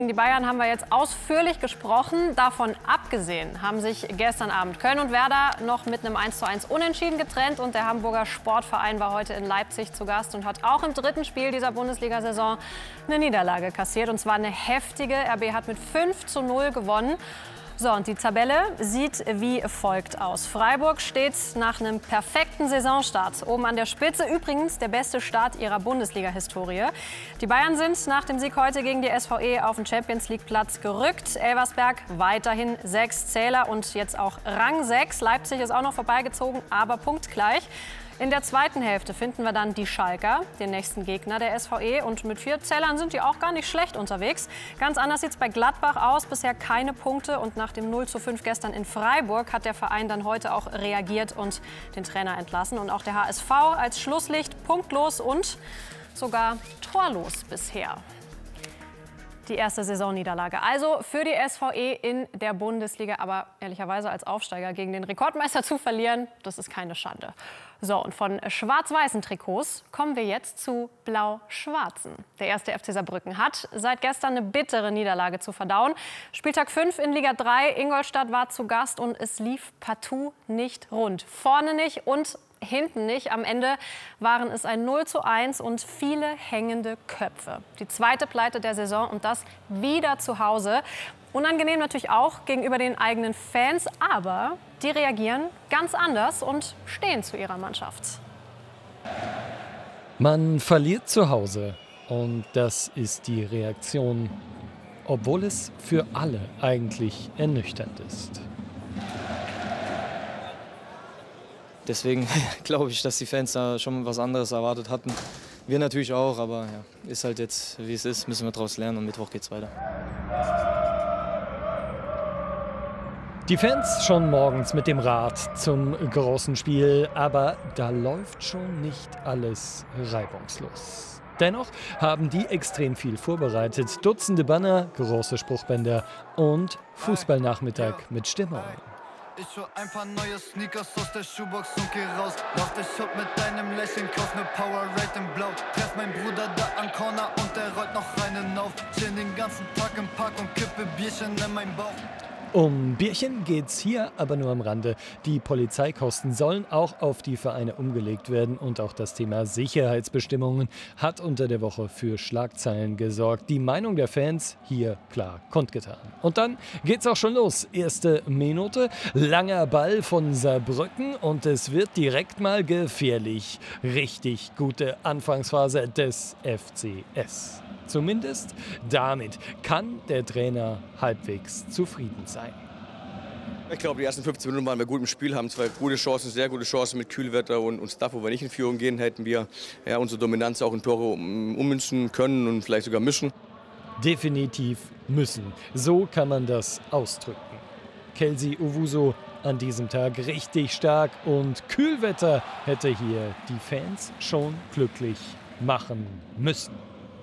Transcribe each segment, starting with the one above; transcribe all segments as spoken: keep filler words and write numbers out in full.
Die Bayern haben wir jetzt ausführlich gesprochen. Davon abgesehen haben sich gestern Abend Köln und Werder noch mit einem eins zu eins Unentschieden getrennt. Und der Hamburger Sportverein war heute in Leipzig zu Gast und hat auch im dritten Spiel dieser Bundesliga-Saison eine Niederlage kassiert. Und zwar eine heftige. R B hat mit fünf zu null gewonnen. So, und die Tabelle sieht wie folgt aus. Freiburg steht nach einem perfekten Saisonstart oben an der Spitze. Übrigens der beste Start ihrer Bundesliga-Historie. Die Bayern sind nach dem Sieg heute gegen die S V E auf den Champions-League-Platz gerückt. Elversberg weiterhin sechs Zähler und jetzt auch Rang sechs. Leipzig ist auch noch vorbeigezogen, aber punktgleich. In der zweiten Hälfte finden wir dann die Schalker, den nächsten Gegner der S V E. Und mit vier Zählern sind die auch gar nicht schlecht unterwegs. Ganz anders sieht es bei Gladbach aus. Bisher keine Punkte. Und nach dem null zu fünf gestern in Freiburg hat der Verein dann heute auch reagiert und den Trainer entlassen. Und auch der H S V als Schlusslicht punktlos und sogar torlos bisher. Die erste Saisonniederlage also für die S V E in der Bundesliga. Aber ehrlicherweise als Aufsteiger gegen den Rekordmeister zu verlieren, das ist keine Schande. So, und von schwarz-weißen Trikots kommen wir jetzt zu blau-schwarzen. Der erste F C Saarbrücken hat seit gestern eine bittere Niederlage zu verdauen. Spieltag fünf in Liga drei. Ingolstadt war zu Gast und es lief partout nicht rund. Vorne nicht und hinten nicht. Am Ende waren es ein null zu eins und viele hängende Köpfe. Die zweite Pleite der Saison und das wieder zu Hause. Unangenehm natürlich auch gegenüber den eigenen Fans, aber die reagieren ganz anders und stehen zu ihrer Mannschaft. Man verliert zu Hause und das ist die Reaktion, obwohl es für alle eigentlich ernüchternd ist. Deswegen glaube ich, dass die Fans da schon was anderes erwartet hatten. Wir natürlich auch, aber ja, ist halt jetzt, wie es ist, müssen wir daraus lernen und Mittwoch geht's weiter. Die Fans schon morgens mit dem Rad zum großen Spiel, aber da läuft schon nicht alles reibungslos. Dennoch haben die extrem viel vorbereitet. Dutzende Banner, große Spruchbänder und Fußballnachmittag mit Stimmung. Ich hol ein paar neue Sneakers aus der Schuhbox und geh raus. Lauf dich up mit deinem Lächeln, kauf ne Powerade in Blau. Treff mein Bruder da am Corner und der rollt noch einen auf. Chill den ganzen Tag im Park und kippe Bierchen in meinen Bauch. Um Bierchen geht's hier aber nur am Rande. Die Polizeikosten sollen auch auf die Vereine umgelegt werden und auch das Thema Sicherheitsbestimmungen hat unter der Woche für Schlagzeilen gesorgt. Die Meinung der Fans hier klar kundgetan. Und dann geht's auch schon los. Erste Minute, langer Ball von Saarbrücken und es wird direkt mal gefährlich. Richtig gute Anfangsphase des F C S. Zumindest damit kann der Trainer halbwegs zufrieden sein. Ich glaube, die ersten fünfzehn Minuten waren wir gut im Spiel, haben zwei gute Chancen, sehr gute Chancen mit Kühlwetter und, und Stuff, wo wir nicht in Führung gehen, hätten wir ja, unsere Dominanz auch in Tore um, ummünzen können und vielleicht sogar mischen. Definitiv müssen. So kann man das ausdrücken. Kelsey Owusu an diesem Tag richtig stark und Kühlwetter hätte hier die Fans schon glücklich machen müssen.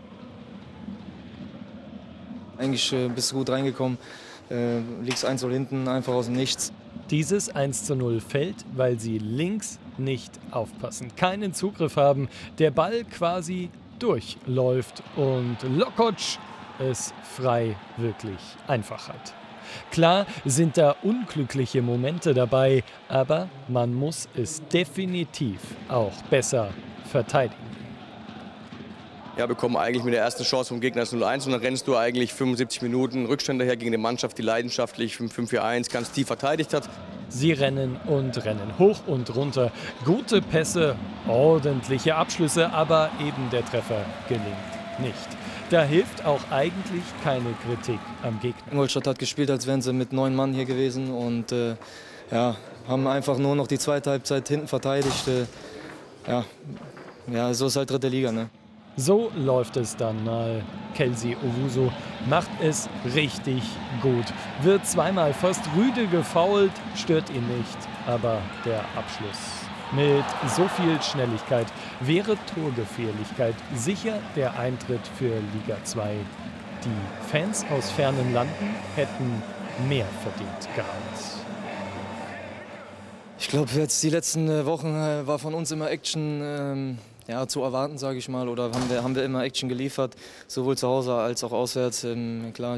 Eigentlich äh, bist du gut reingekommen, äh, liegst eins null hinten, einfach aus dem Nichts. Dieses eins zu null fällt, weil sie links nicht aufpassen, keinen Zugriff haben, der Ball quasi durchläuft und Lokoc es frei wirklich einfach hat. Klar sind da unglückliche Momente dabei, aber man muss es definitiv auch besser verteidigen. Ja, bekommen eigentlich mit der ersten Chance vom Gegner das null eins und dann rennst du eigentlich fünfundsiebzig Minuten Rückstände her gegen eine Mannschaft, die leidenschaftlich fünf vier eins ganz tief verteidigt hat. Sie rennen und rennen hoch und runter. Gute Pässe, ordentliche Abschlüsse, aber eben der Treffer gelingt nicht. Da hilft auch eigentlich keine Kritik am Gegner. Ingolstadt hat gespielt, als wären sie mit neun Mann hier gewesen und äh, ja, haben einfach nur noch die zweite Halbzeit hinten verteidigt. Äh, ja, ja, so ist halt dritte Liga, ne? So läuft es dann mal. Kelsey Owusu macht es richtig gut. Wird zweimal fast rüde gefoult, stört ihn nicht. Aber der Abschluss. Mit so viel Schnelligkeit wäre Torgefährlichkeit sicher der Eintritt für Liga zwei. Die Fans aus fernen Landen hätten mehr verdient gehabt. Ich glaube, jetzt die letzten Wochen war von uns immer Action. Ähm ja, zu erwarten, sage ich mal. Oder haben wir, haben wir immer Action geliefert, sowohl zu Hause als auch auswärts. Ähm, klar,